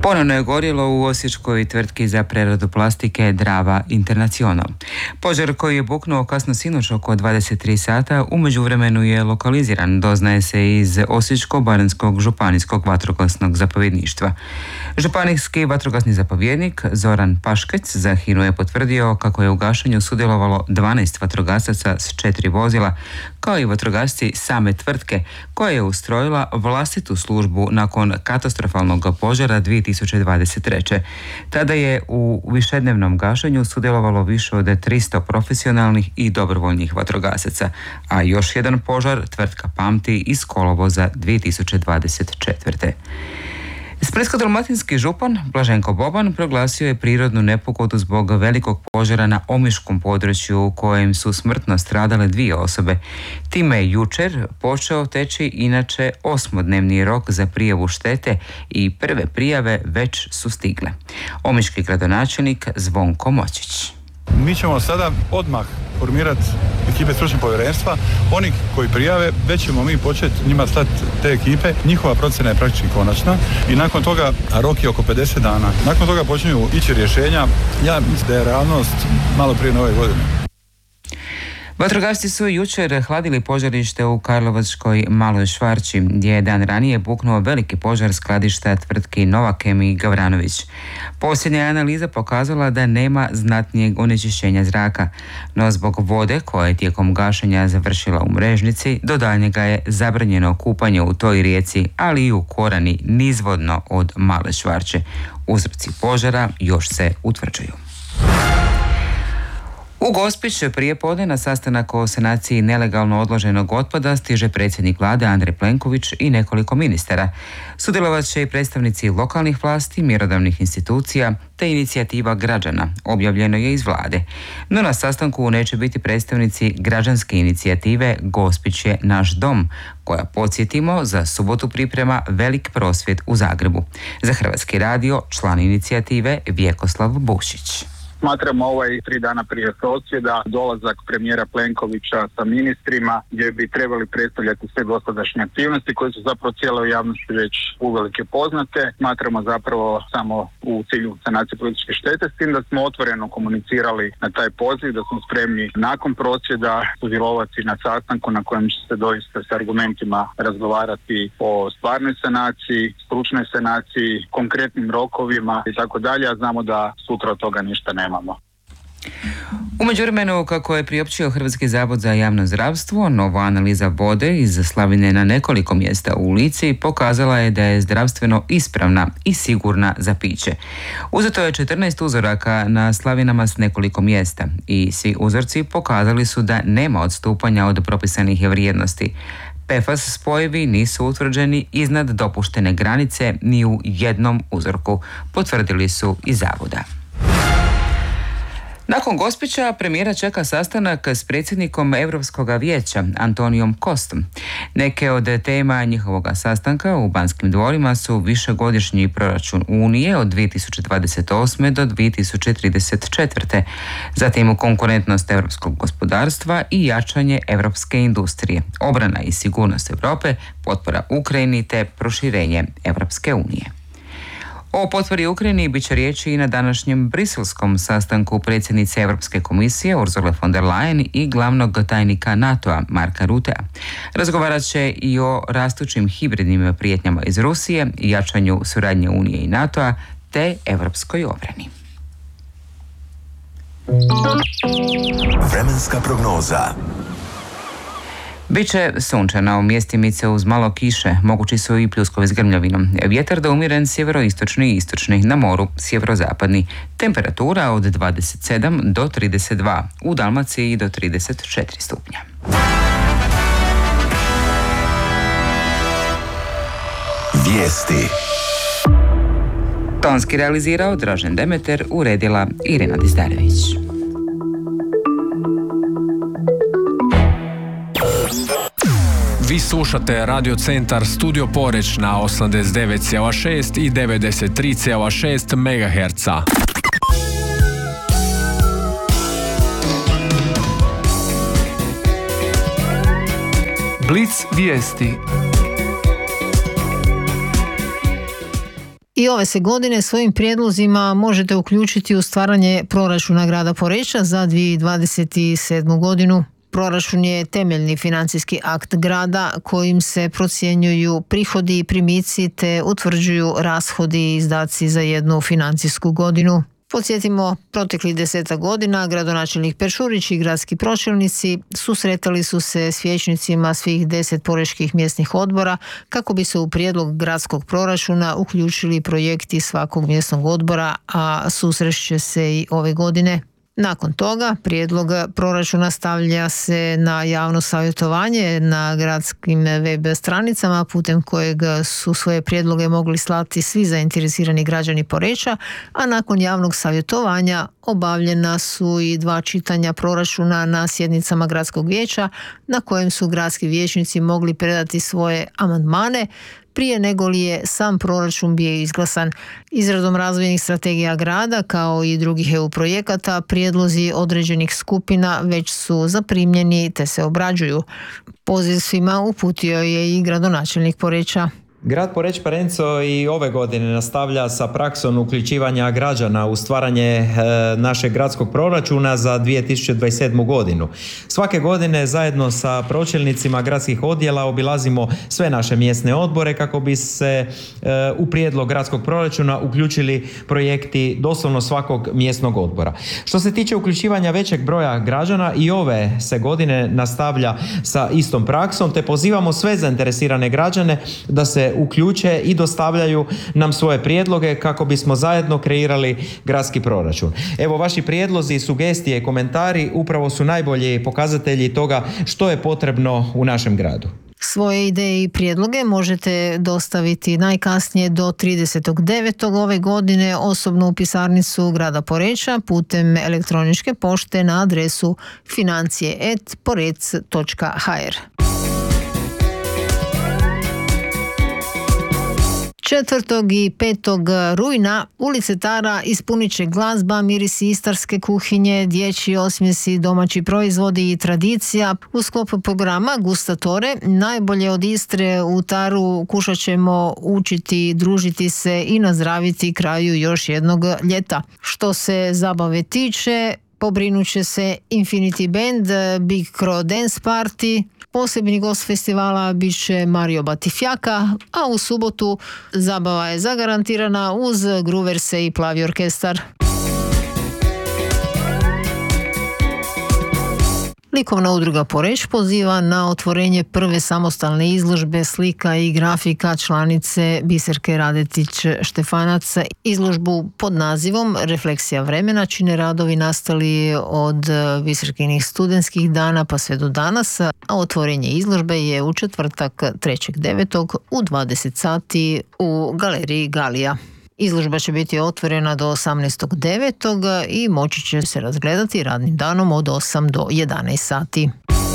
Ponovno je gorjelo u osječkoj tvrtki za preradu plastike Drava International. Požar koji je buknuo kasno sinoć oko 23 sata u međuvremenu je lokaliziran, doznaje se iz Osječko-baranjskog županijskog vatrogasnog zapovjedništva. Županijski vatrogasni zapovjednik Zoran Paškec za HINA-u je potvrdio kako je u gašenju sudjelovalo 12 vatrogasaca s 4 vozila, kao i vatrogasci same tvrtke koja je ustrojila vlastitu službu nakon katastrofalnog požara 2023. Tada je u višednevnom gašenju sudjelovalo više od 300 profesionalnih i dobrovoljnih vatrogasaca, a još jedan požar tvrtka pamti iz kolovoza 2024. Splitsko-dalmatinski župan Blaženko Boban proglasio je prirodnu nepogodu zbog velikog požara na omiškom području u kojem su smrtno stradale 2 osobe. Time je jučer počeo teći inače 8-dnevni rok za prijavu štete i prve prijave već su stigle. Omiški gradonačelnik Zvonko Močić. Mi ćemo sada odmah formirati ekipe stručnog povjerenstva. Oni koji prijave, već ćemo mi početi njima slati te ekipe. Njihova procjena je praktički konačna i nakon toga rok je oko 50 dana. Nakon toga počinju ići rješenja. Ja mislim da je realnost malo prije nove godine. Vatrogasci su jučer hladili požarište u Karlovačkoj Maloj Švarči, gdje je dan ranije buknuo veliki požar skladišta tvrtki Novakem i Gavranović. Posljednja analiza pokazala da nema znatnijeg onečišćenja zraka, no zbog vode koja je tijekom gašenja završila u Mrežnici, do daljnjega je zabranjeno kupanje u toj rijeci, ali i u Korani nizvodno od Male Švarče. Uzroci požara još se utvrđuju. U Gospić prije podne na sastanak o sanaciji nelegalno odloženog otpada stiže predsjednik vlade Andrej Plenković i nekoliko ministara. Sudjelovat će i predstavnici lokalnih vlasti, mjerodavnih institucija te inicijativa građana, objavljeno je iz vlade. No na sastanku neće biti predstavnici građanske inicijative Gospić je naš dom, koja, podsjetimo, za subotu priprema velik prosvjed u Zagrebu. Za Hrvatski radio član inicijative Vjekoslav Bušić. Smatramo 3 dana prije prosvjeda dolazak premijera Plenkovića sa ministrima gdje bi trebali predstavljati sve dosadašnje aktivnosti koje su zapravo cijeloj javnosti već uvelike poznate. Smatramo zapravo samo u cilju sanacije političke štete, s tim da smo otvoreno komunicirali na taj poziv, da smo spremni nakon prosvjeda sudjelovati na sastanku na kojem će se doista s argumentima razgovarati o stvarnoj sanaciji, stručnoj sanaciji, konkretnim rokovima i tako dalje, a znamo da sutra od toga ništa nema. U međuvremenu, kako je priopćio Hrvatski zavod za javno zdravstvo, nova analiza vode iz slavine na nekoliko mjesta u Lici pokazala je da je zdravstveno ispravna i sigurna za piće. Uzeto je 14 uzoraka na slavinama s nekoliko mjesta i svi uzorci pokazali su da nema odstupanja od propisanih vrijednosti. PFAS spojevi nisu utvrđeni iznad dopuštene granice ni u jednom uzorku, potvrdili su iz zavoda. Nakon Gospića premijera čeka sastanak s predsjednikom Europskog vijeća Antonijom Kostom. Neke od tema njihovog sastanka u Banskim dvorima su višegodišnji proračun Unije od 2028. do 2034. Zatim konkurentnost europskog gospodarstva i jačanje europske industrije, obrana i sigurnost Europe, potpora Ukrajini te proširenje Europske unije. O potpori Ukrajini bit će riječi i na današnjem briselskom sastanku predsjednice Europske komisije Ursule von der Leyen i glavnog tajnika NATO-a Marka Rutea. Razgovarat će i o rastućim hibridnim prijetnjama iz Rusije, jačanju suradnje Unije i NATO-a te europskoj obrani. Vremenska prognoza. Biće sunčano, mjestimice uz malo kiše, mogući su i pljuskovi s grmljavinom. Vjetar da umiren sjeveroistočni i istočni, na moru sjeverozapadni. Temperatura od 27 do 32, u Dalmaciji do 34 stupnja. Vijesti. Tonski realizirao Dražen Demeter, uredila Irena Dizdarević. Vi slušate Radio Centar Studio Poreć na 89,6 i 93,6 MHz. Blic vijesti. I ove se godine svojim prijedlozima možete uključiti u stvaranje proračuna grada Poreča za 2027. godinu. Proračun je temeljni financijski akt grada kojim se procjenjuju prihodi i primici te utvrđuju rashodi i izdaci za jednu financijsku godinu. Podsjetimo, proteklih 10 godina gradonačelnik Peršurić i gradski pročelnici susretali su se s vijećnicima svih 10 porečkih mjesnih odbora kako bi se u prijedlog gradskog proračuna uključili projekti svakog mjesnog odbora, a susrešće se i ove godine. Nakon toga prijedlog proračuna stavlja se na javno savjetovanje na gradskim web stranicama putem kojeg su svoje prijedloge mogli slati svi zainteresirani građani Poreča, a nakon javnog savjetovanja obavljena su i 2 čitanja proračuna na sjednicama gradskog vijeća na kojem su gradski vijećnici mogli predati svoje amandmane prije nego li je sam proračun bio izglasan. Izradom razvojnih strategija grada kao i drugih EU projekata prijedlozi određenih skupina već su zaprimljeni te se obrađuju. Poziv svima uputio je i gradonačelnik Poreča. Grad Poreč Parenco i ove godine nastavlja sa praksom uključivanja građana u stvaranje našeg gradskog proračuna za 2027. godinu. Svake godine zajedno sa pročelnicima gradskih odjela obilazimo sve naše mjesne odbore kako bi se u prijedlog gradskog proračuna uključili projekti doslovno svakog mjesnog odbora. Što se tiče uključivanja većeg broja građana, i ove se godine nastavlja sa istom praksom, te pozivamo sve zainteresirane građane da se uključe i dostavljaju nam svoje prijedloge kako bismo zajedno kreirali gradski proračun. Evo, vaši prijedlozi, sugestije i komentari upravo su najbolji pokazatelji toga što je potrebno u našem gradu. Svoje ideje i prijedloge možete dostaviti najkasnije do 30.9. ove godine osobno u pisarnicu grada Poreča putem elektroničke pošte na adresu financije@porec.hr. 4. i 5. rujna ulice Tara ispunit će glazba, mirisi istarske kuhinje, dječji osmjesi, domaći proizvodi i tradicija. U sklopu programa Gustatore, najbolje od Istre, u Taru kušat ćemo učiti, družiti se i nazdraviti kraju još jednog ljeta. Što se zabave tiče, pobrinut će se Infinity Band, Big Crow Dance Party. Posebni gost festivala bit će Mario Batifjaka, a u subotu zabava je zagarantirana uz Gruverse i Plavi orkestar. Likovna udruga Poreč poziva na otvorenje prve samostalne izložbe slika i grafika članice Biserke Radetić-Štefanac. Izložbu pod nazivom Refleksija vremena čine radovi nastali od Biserkinih studentskih dana pa sve do danas, a otvorenje izložbe je u četvrtak 3.9. u 20 sati u galeriji Galija. Izložba će biti otvorena do 18.9. i moći će se razgledati radnim danom od 8 do 11 sati.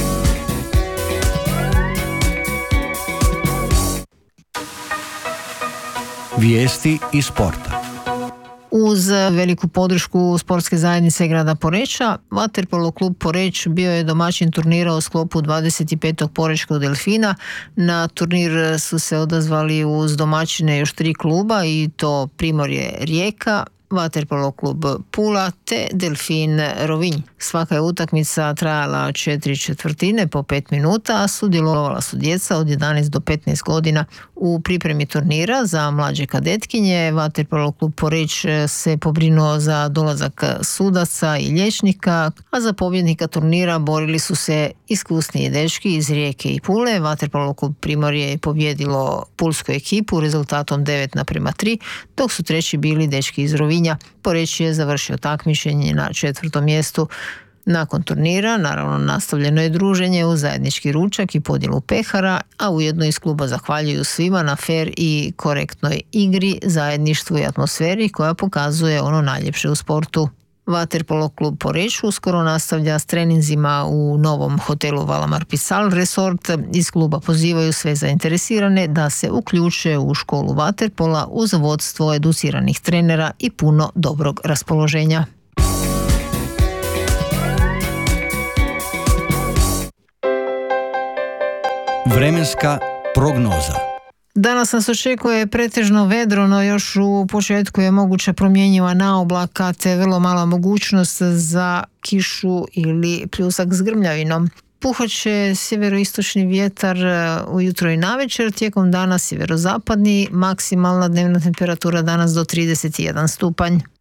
Vijesti iz sporta. Uz veliku podršku sportske zajednice grada Poreča, vaterpolo klub Poreč bio je domaćin turnira u sklopu 25. Porečkog delfina. Na turnir su se odazvali uz domaćine još 3 kluba i to Primorje Rijeka, vaterpolo klub Pula te Delfin Rovinj. Svaka je utakmica trajala 4 četvrtine po 5 minuta, a sudjelovala su djeca od 11 do 15 godina. U pripremi turnira za mlađe kadetkinje vaterpolo klub Poreč se pobrinuo za dolazak sudaca i liječnika, a za pobjednika turnira borili su se iskusniji dečki iz Rijeke i Pule. Vaterpolo klub Primorje je pobjedilo pulsku ekipu rezultatom 9:3, dok su treći bili dečki iz Rovinja. Poreč je završio takmičenje na 4. mjestu. Nakon turnira, naravno, nastavljeno je druženje uz zajednički ručak i podjelu pehara, a ujedno iz kluba zahvaljuju svima na fer i korektnoj igri, zajedništvu i atmosferi koja pokazuje ono najljepše u sportu. Vaterpolo klub Poreč uskoro nastavlja s treninzima u novom hotelu Valamar Pisal Resort. Iz kluba pozivaju sve zainteresirane da se uključe u školu vaterpola uz vodstvo educiranih trenera i puno dobrog raspoloženja. Vremenska prognoza. Danas nas očekuje pretežno vedro, no još u početku je moguća promjenjiva naoblaka te vrlo mala mogućnost za kišu ili pljusak s grmljavinom. Puhat će sjeveroistočni vjetar ujutro i navečer, tijekom dana sjeverozapadni, maksimalna dnevna temperatura danas do 31 stupanj.